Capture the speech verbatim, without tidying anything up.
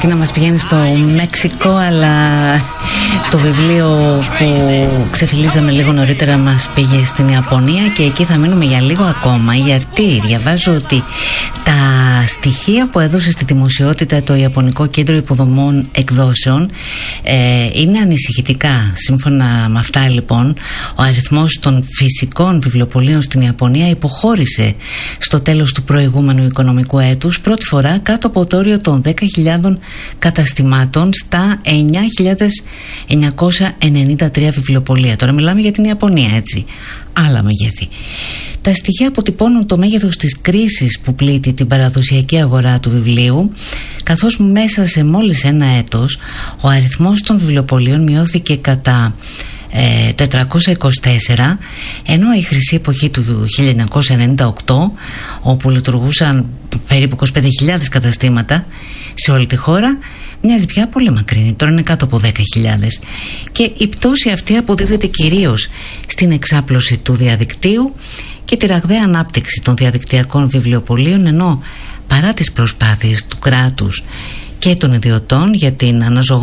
αρκεί να μας πηγαίνει στο Μέξικο, αλλά το βιβλίο που ξεφυλίζαμε λίγο νωρίτερα μας πήγε στην Ιαπωνία και εκεί θα μείνουμε για λίγο ακόμα, γιατί διαβάζω ότι τα στοιχεία που έδωσε στη δημοσιότητα το Ιαπωνικό Κέντρο Υποδομών Εκδόσεων ε, είναι ανησυχητικά. Σύμφωνα με αυτά, λοιπόν, ο αριθμός των φυσικών βιβλιοπωλείων στην Ιαπωνία υποχώρησε στο τέλος του προηγούμενου οικονομικού έτους πρώτη φορά κάτω από το όριο των δέκα χιλιάδων καταστημάτων στα εννιά χιλιάδες εννιακόσια ενενήντα τρία βιβλιοπωλεία. Τώρα μιλάμε για την Ιαπωνία, έτσι. Άλλα μεγέθη. Τα στοιχεία αποτυπώνουν το μέγεθος της κρίσης που πλήττει την παραδοσιακή αγορά του βιβλίου, καθώς μέσα σε μόλις ένα έτος ο αριθμός των βιβλιοπωλείων μειώθηκε κατά ε, τετρακόσια είκοσι τέσσερα, ενώ η χρυσή εποχή του χίλια εννιακόσια ενενήντα οκτώ, όπου λειτουργούσαν περίπου είκοσι πέντε χιλιάδες καταστήματα σε όλη τη χώρα, μοιάζει πια πολύ μακρινή. Τώρα είναι κάτω από δέκα χιλιάδες. Και η πτώση αυτή αποδίδεται κυρίως στην εξάπλωση του διαδικτύου και τη ραγδαία ανάπτυξη των διαδικτυακών βιβλιοπωλείων, ενώ παρά τις προσπάθειες του κράτους και των ιδιωτών για την αναζωογόνηση